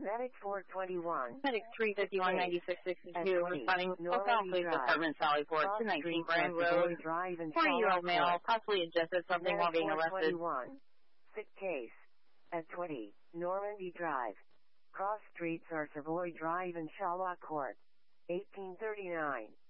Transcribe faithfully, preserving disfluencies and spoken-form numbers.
Medic four twenty-one. Medic three fifty-one ninety-six sixty-two responding to South Police Department Sally Port to nineteen Grand Road. forty-year-old male possibly ingested something while being arrested. Sick case. At twenty, Normandy Drive. Cross streets are Savoy Drive and Shalwa Court. eighteen thirty-nine.